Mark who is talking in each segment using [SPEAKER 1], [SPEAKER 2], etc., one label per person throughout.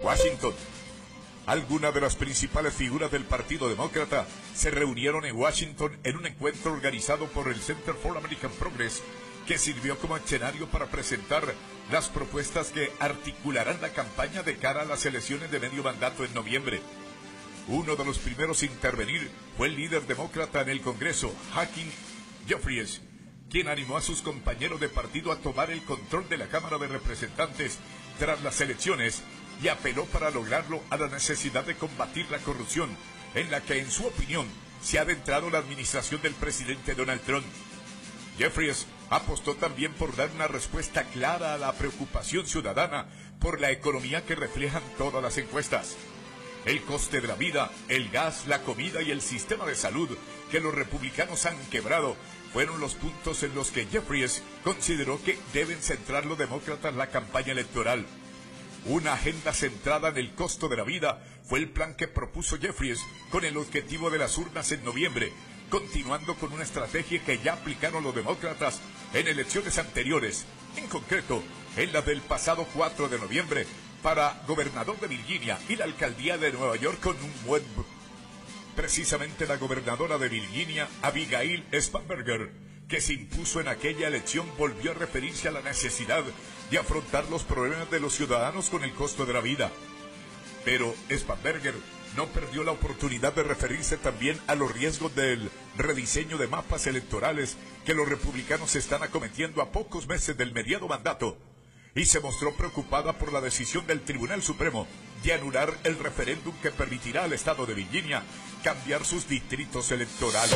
[SPEAKER 1] Washington. Algunas de las principales figuras del Partido Demócrata se reunieron en Washington en un encuentro organizado por el Center for American Progress, que sirvió como escenario para presentar las propuestas que articularán la campaña de cara a las elecciones de medio mandato en noviembre. Uno de los primeros en intervenir fue el líder demócrata en el Congreso, Hakeem Jeffries, quien animó a sus compañeros de partido a tomar el control de la Cámara de Representantes tras las elecciones y apeló para lograrlo a la necesidad de combatir la corrupción, en la que, en su opinión, se ha adentrado la administración del presidente Donald Trump. Jeffries apostó también por dar una respuesta clara a la preocupación ciudadana por la economía que reflejan todas las encuestas. El coste de la vida, el gas, la comida y el sistema de salud que los republicanos han quebrado fueron los puntos en los que Jeffries consideró que deben centrar los demócratas la campaña electoral. Una agenda centrada en el costo de la vida fue el plan que propuso Jeffries con el objetivo de las urnas en noviembre, continuando con una estrategia que ya aplicaron los demócratas en elecciones anteriores, en concreto en la del pasado 4 de noviembre para gobernador de Virginia y la alcaldía de Nueva York con un buen... Precisamente la gobernadora de Virginia, Abigail Spanberger, que se impuso en aquella elección, volvió a referirse a la necesidad de afrontar los problemas de los ciudadanos con el costo de la vida. Pero Spanberger no perdió la oportunidad de referirse también a los riesgos del rediseño de mapas electorales que los republicanos están acometiendo a pocos meses del mediado mandato, y se mostró preocupada por la decisión del Tribunal Supremo de anular el referéndum que permitirá al estado de Virginia cambiar sus distritos electorales.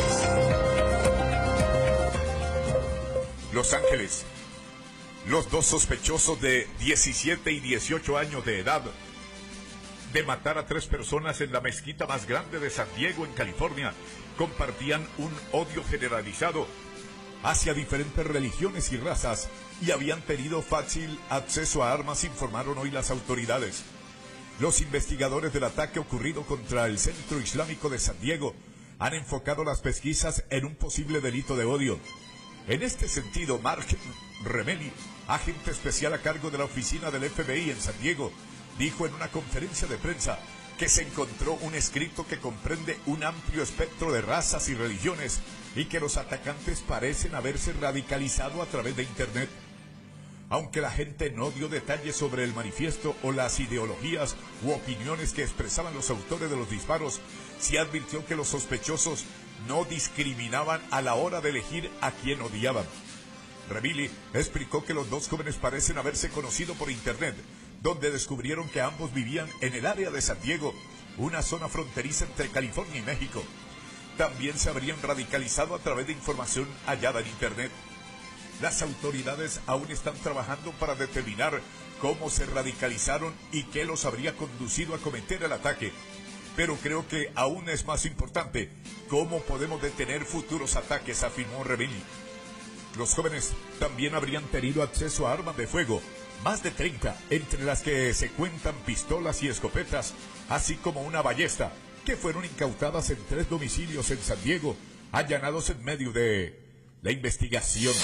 [SPEAKER 1] Los Ángeles. Los dos sospechosos de 17 y 18 años de edad de matar a 3 personas en la mezquita más grande de San Diego, en California, compartían un odio generalizado hacia diferentes religiones y razas y habían tenido fácil acceso a armas, informaron hoy las autoridades. Los investigadores del ataque ocurrido contra el Centro Islámico de San Diego han enfocado las pesquisas en un posible delito de odio. En este sentido, Mark Remelli, agente especial a cargo de la oficina del FBI en San Diego, dijo en una conferencia de prensa que se encontró un escrito que comprende un amplio espectro de razas y religiones y que los atacantes parecen haberse radicalizado a través de Internet. Aunque la gente no dio detalles sobre el manifiesto o las ideologías u opiniones que expresaban los autores de los disparos, sí advirtió que los sospechosos no discriminaban a la hora de elegir a quién odiaban. Revilli explicó que los dos jóvenes parecen haberse conocido por Internet, donde descubrieron que ambos vivían en el área de San Diego, una zona fronteriza entre California y México. También se habrían radicalizado a través de información hallada en Internet. Las autoridades aún están trabajando para determinar cómo se radicalizaron y qué los habría conducido a cometer el ataque. Pero creo que aún es más importante cómo podemos detener futuros ataques, afirmó Revilli. Los jóvenes también habrían tenido acceso a armas de fuego, más de 30, entre las que se cuentan pistolas y escopetas, así como una ballesta, que fueron incautadas en 3 domicilios en San Diego, allanados en medio de la investigación.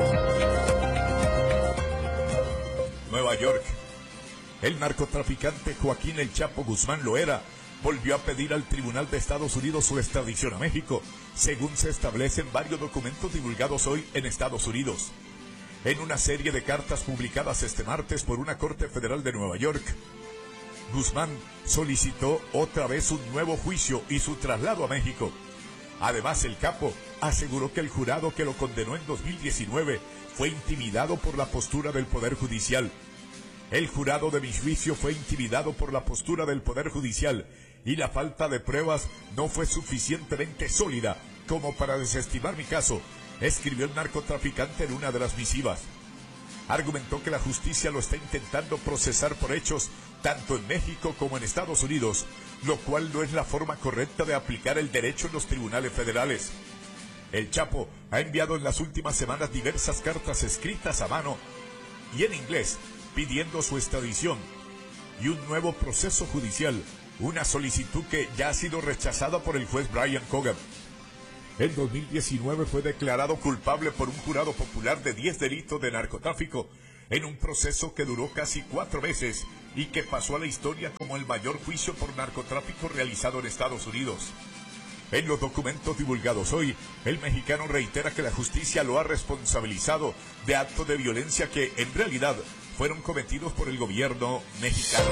[SPEAKER 1] Nueva York. El narcotraficante Joaquín El Chapo Guzmán Loera volvió a pedir al Tribunal de Estados Unidos su extradición a México, según se establecen varios documentos divulgados hoy en Estados Unidos. En una serie de cartas publicadas este martes por una Corte Federal de Nueva York, Guzmán solicitó otra vez un nuevo juicio y su traslado a México. Además, el capo aseguró que el jurado que lo condenó en 2019 fue intimidado por la postura del Poder Judicial. El jurado de mi juicio fue intimidado por la postura del Poder Judicial y la falta de pruebas no fue suficientemente sólida como para desestimar mi caso, escribió el narcotraficante en una de las misivas. Argumentó que la justicia lo está intentando procesar por hechos tanto en México como en Estados Unidos, lo cual no es la forma correcta de aplicar el derecho en los tribunales federales. El Chapo ha enviado en las últimas semanas diversas cartas escritas a mano y en inglés pidiendo su extradición y un nuevo proceso judicial, una solicitud que ya ha sido rechazada por el juez Brian Cogan. En 2019 fue declarado culpable por un jurado popular de 10 delitos de narcotráfico en un proceso que duró casi 4 meses y que pasó a la historia como el mayor juicio por narcotráfico realizado en Estados Unidos. En los documentos divulgados hoy, el mexicano reitera que la justicia lo ha responsabilizado de actos de violencia que, en realidad, fueron cometidos por el gobierno mexicano.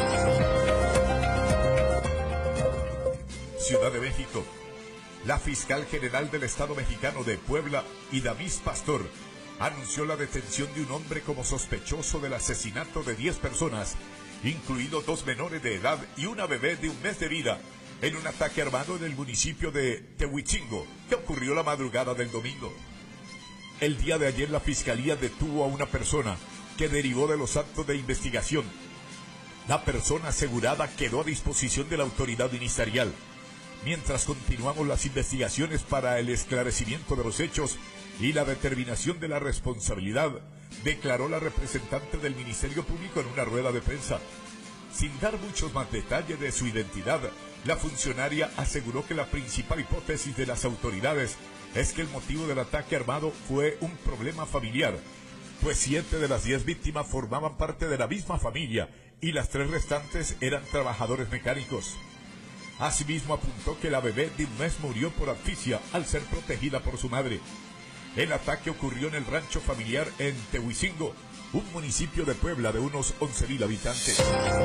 [SPEAKER 1] Ciudad de México. La fiscal general del Estado mexicano de Puebla, Idamis Pastor, anunció la detención de un hombre como sospechoso del asesinato de 10 personas, incluidos 2 menores de edad y una bebé de 1 mes de vida, en un ataque armado en el municipio de Tehuichingo, que ocurrió la madrugada del domingo. El día de ayer la fiscalía detuvo a una persona que derivó de los actos de investigación. La persona asegurada quedó a disposición de la autoridad ministerial. Mientras continuamos las investigaciones para el esclarecimiento de los hechos y la determinación de la responsabilidad, declaró la representante del Ministerio Público en una rueda de prensa. Sin dar muchos más detalles de su identidad, la funcionaria aseguró que la principal hipótesis de las autoridades es que el motivo del ataque armado fue un problema familiar, pues 7 de las 10 víctimas formaban parte de la misma familia y las 3 restantes eran trabajadores mecánicos. Asimismo apuntó que la bebé de 1 mes murió por asfixia al ser protegida por su madre. El ataque ocurrió en el rancho familiar en Tehuichingo, un municipio de Puebla de unos 11,000 habitantes.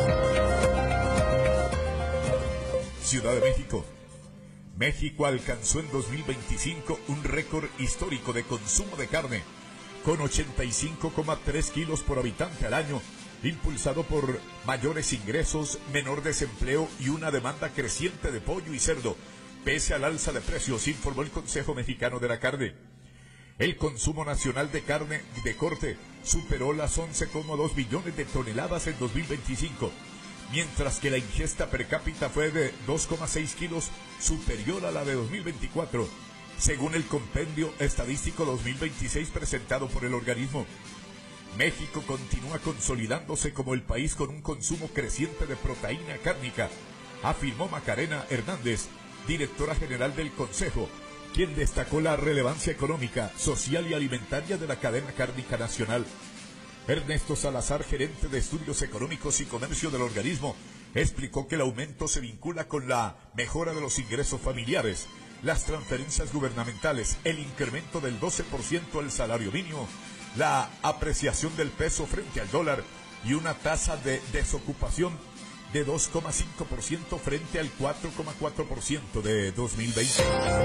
[SPEAKER 1] Ciudad de México. México alcanzó en 2025 un récord histórico de consumo de carne, con 85,3 kilos por habitante al año, impulsado por mayores ingresos, menor desempleo y una demanda creciente de pollo y cerdo, pese al alza de precios, informó el Consejo Mexicano de la Carne. El consumo nacional de carne de corte superó las 11,2 millones de toneladas en 2025, mientras que la ingesta per cápita fue de 2,6 kilos, superior a la de 2024, según el Compendio Estadístico 2026 presentado por el organismo. México continúa consolidándose como el país con un consumo creciente de proteína cárnica, afirmó Macarena Hernández, directora general del Consejo, quien destacó la relevancia económica, social y alimentaria de la cadena cárnica nacional. Ernesto Salazar, gerente de Estudios Económicos y Comercio del organismo, explicó que el aumento se vincula con la mejora de los ingresos familiares, las transferencias gubernamentales, el incremento del 12% del salario mínimo, la apreciación del peso frente al dólar y una tasa de desocupación de 2,5% frente al 4,4% de 2020.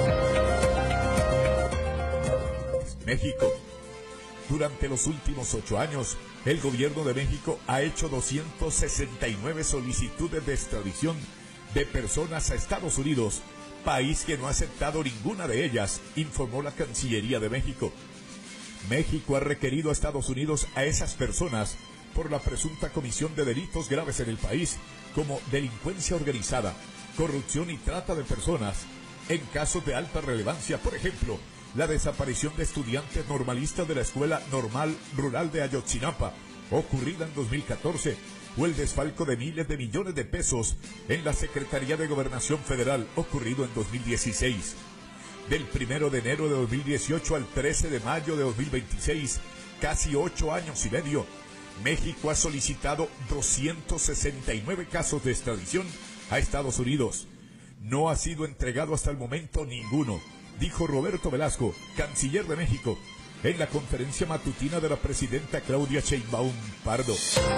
[SPEAKER 1] México. Durante los últimos 8 años, el gobierno de México ha hecho 269 solicitudes de extradición de personas a Estados Unidos, país que no ha aceptado ninguna de ellas, informó la Cancillería de México. México ha requerido a Estados Unidos a esas personas por la presunta comisión de delitos graves en el país, como delincuencia organizada, corrupción y trata de personas, en casos de alta relevancia, por ejemplo, la desaparición de estudiantes normalistas de la Escuela Normal Rural de Ayotzinapa, ocurrida en 2014, o el desfalco de miles de millones de pesos en la Secretaría de Gobernación Federal, ocurrido en 2016. Del 1 de enero de 2018 al 13 de mayo de 2026, casi 8 años y medio, México ha solicitado 269 casos de extradición a Estados Unidos. No ha sido entregado hasta el momento ninguno, dijo Roberto Velasco, canciller de México, en la conferencia matutina de la presidenta Claudia Sheinbaum Pardo.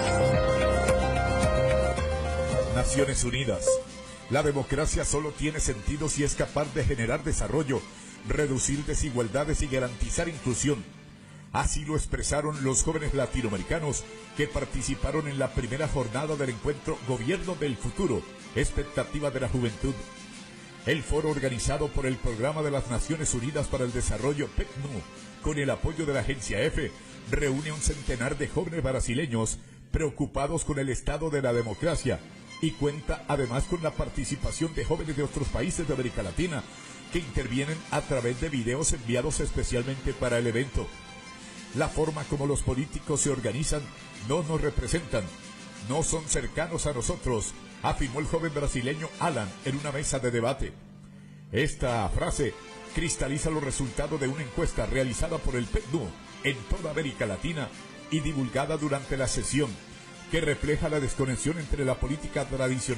[SPEAKER 1] Naciones Unidas. La democracia solo tiene sentido si es capaz de generar desarrollo, reducir desigualdades y garantizar inclusión. Así lo expresaron los jóvenes latinoamericanos que participaron en la primera jornada del encuentro Gobierno del Futuro, expectativa de la juventud. El foro organizado por el Programa de las Naciones Unidas para el Desarrollo PECNU, con el apoyo de la Agencia EFE, reúne a un centenar de jóvenes brasileños preocupados con el estado de la democracia y cuenta además con la participación de jóvenes de otros países de América Latina que intervienen a través de videos enviados especialmente para el evento. La forma como los políticos se organizan no nos representan, no son cercanos a nosotros, afirmó el joven brasileño Alan en una mesa de debate. Esta frase cristaliza los resultados de una encuesta realizada por el PNUD en toda América Latina y divulgada durante la sesión, que refleja la desconexión entre la política tradicional